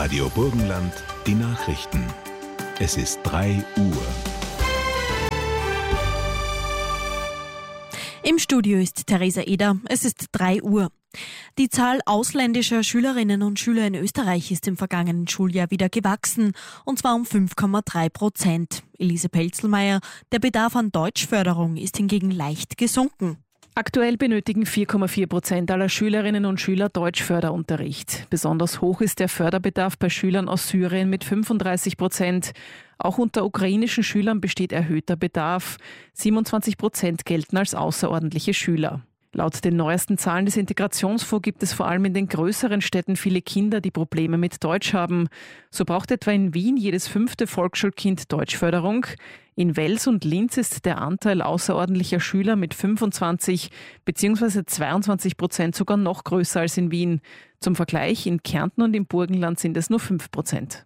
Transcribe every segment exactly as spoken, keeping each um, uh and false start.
Radio Burgenland, die Nachrichten. Es ist drei Uhr. Im Studio ist Theresa Eder. Es ist drei Uhr. Die Zahl ausländischer Schülerinnen und Schüler in Österreich ist im vergangenen Schuljahr wieder gewachsen, und zwar um fünf Komma drei Prozent. Elise Pelzelmeier, der Bedarf an Deutschförderung ist hingegen leicht gesunken. Aktuell benötigen vier Komma vier Prozent aller Schülerinnen und Schüler Deutschförderunterricht. Besonders hoch ist der Förderbedarf bei Schülern aus Syrien mit fünfunddreißig Prozent. Auch unter ukrainischen Schülern besteht erhöhter Bedarf. siebenundzwanzig Prozent gelten als außerordentliche Schüler. Laut den neuesten Zahlen des Integrationsfonds gibt es vor allem in den größeren Städten viele Kinder, die Probleme mit Deutsch haben. So braucht etwa in Wien jedes fünfte Volksschulkind Deutschförderung. In Wels und Linz ist der Anteil außerordentlicher Schüler mit fünfundzwanzig bzw. zweiundzwanzig Prozent sogar noch größer als in Wien. Zum Vergleich, in Kärnten und im Burgenland sind es nur fünf Prozent.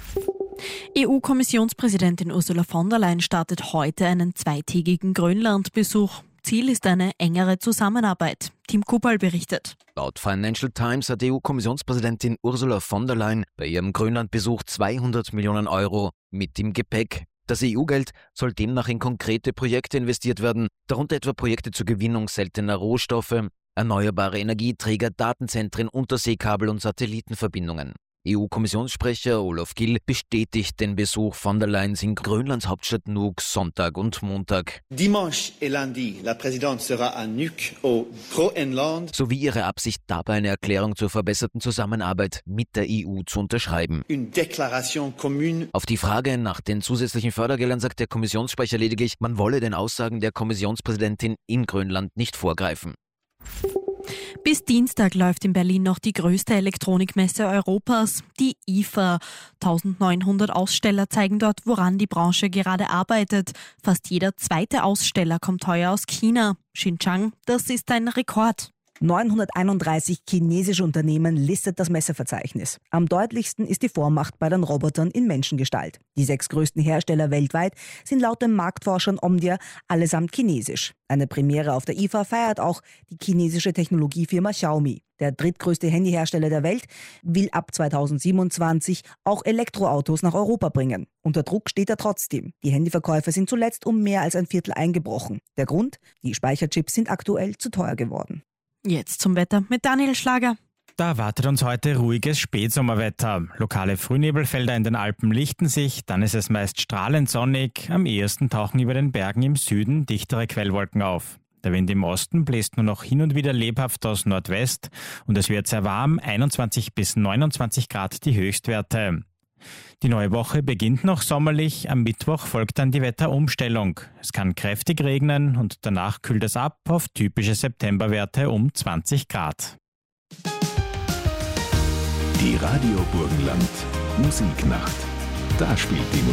E U-Kommissionspräsidentin Ursula von der Leyen startet heute einen zweitägigen Grönland-Besuch. Ziel ist eine engere Zusammenarbeit. Tim Kupal berichtet. Laut Financial Times hat E U-Kommissionspräsidentin Ursula von der Leyen bei ihrem Grönlandbesuch zweihundert Millionen Euro mit im Gepäck. Das E U-Geld soll demnach in konkrete Projekte investiert werden, darunter etwa Projekte zur Gewinnung seltener Rohstoffe, erneuerbare Energieträger, Datenzentren, Unterseekabel und Satellitenverbindungen. E U-Kommissionssprecher Olaf Gill bestätigt den Besuch von der Leyen in Grönlands Hauptstadt Nuuk Sonntag und Montag. Dimanche et lundi, la présidente sera à Nuuk au Groenland. Sowie ihre Absicht, dabei eine Erklärung zur verbesserten Zusammenarbeit mit der E U zu unterschreiben. Une déclaration commune. Auf die Frage nach den zusätzlichen Fördergeldern sagt der Kommissionssprecher lediglich, man wolle den Aussagen der Kommissionspräsidentin in Grönland nicht vorgreifen. Bis Dienstag läuft in Berlin noch die größte Elektronikmesse Europas, die I F A. neunzehnhundert Aussteller zeigen dort, woran die Branche gerade arbeitet. Fast jeder zweite Aussteller kommt heuer aus China. Xinjiang, das ist ein Rekord. neunhunderteinunddreißig chinesische Unternehmen listet das Messeverzeichnis. Am deutlichsten ist die Vormacht bei den Robotern in Menschengestalt. Die sechs größten Hersteller weltweit sind laut den Marktforschern Omdia allesamt chinesisch. Eine Premiere auf der I F A feiert auch die chinesische Technologiefirma Xiaomi. Der drittgrößte Handyhersteller der Welt will ab zweitausendsiebenundzwanzig auch Elektroautos nach Europa bringen. Unter Druck steht er trotzdem. Die Handyverkäufe sind zuletzt um mehr als ein Viertel eingebrochen. Der Grund? Die Speicherchips sind aktuell zu teuer geworden. Jetzt zum Wetter mit Daniel Schlager. Da erwartet uns heute ruhiges Spätsommerwetter. Lokale Frühnebelfelder in den Alpen lichten sich, dann ist es meist strahlend sonnig. Am ehesten tauchen über den Bergen im Süden dichtere Quellwolken auf. Der Wind im Osten bläst nur noch hin und wieder lebhaft aus Nordwest und es wird sehr warm, einundzwanzig bis neunundzwanzig Grad die Höchstwerte. Die neue Woche beginnt noch sommerlich, am Mittwoch folgt dann die Wetterumstellung. Es kann kräftig regnen und danach kühlt es ab auf typische Septemberwerte um zwanzig Grad. Die Radio Burgenland Musiknacht. Da spielt die Musik.